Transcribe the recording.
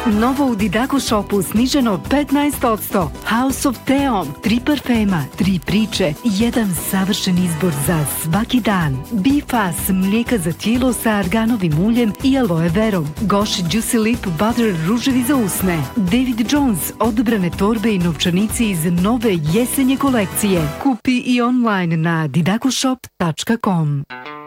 Novo u Didaco Shopu sniženo 15%. House of Theom, 3 parfema, 3 priče, jedan savršen izbor za svaki dan. Bifas, mlijeka za tijelo sa arganovim uljem i aloe verom. Gosh Juicy Lip Butter, ruževi za usne. David Jones, odabrane torbe i novčanici iz nove jesenje kolekcije. Kupi i online na didacoshop.com.